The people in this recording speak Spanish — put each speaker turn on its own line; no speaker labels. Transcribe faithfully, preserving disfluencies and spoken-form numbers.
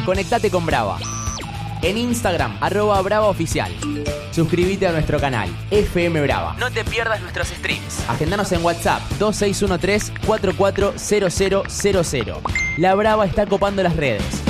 conectate con Brava. En Instagram, arroba Brava Oficial. Suscríbete a nuestro canal, F M Brava. No te pierdas nuestros streams. Agendanos en WhatsApp, dos seis uno tres, cuatro cuatro cero cero cero cero. La Brava está copando las redes.